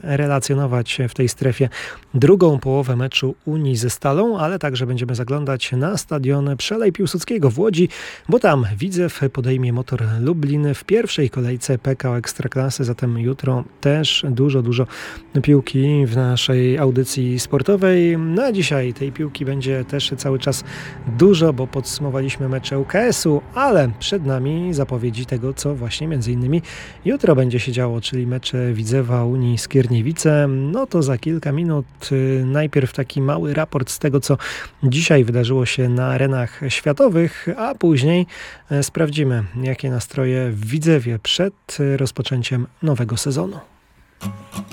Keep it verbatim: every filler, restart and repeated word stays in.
relacjonować w tej strefie drugą połowę meczu Unii ze Stalą, ale także będziemy zaglądać na stadion Przelej Piłsudskiego w Łodzi, bo tam Widzew podejmie Motor Lublin w pierwszej kolejce P K O Ekstraklasy, zatem jutro też dużo, dużo piłki w naszej audycji sportowej. No a dzisiaj tej piłki będzie też cały czas dużo, bo podsumowaliśmy mecze U K S-u, ale przed nami zapowiedzi tego, co właśnie między innymi jutro będzie się działo, czyli mecze Widzewa Unii Skierniewice. No to za kilka minut. Najpierw taki mały raport z tego, co dzisiaj wydarzyło się na arenach światowych, a później sprawdzimy, jakie nastroje w Widzewie przed rozpoczęciem nowego sezonu.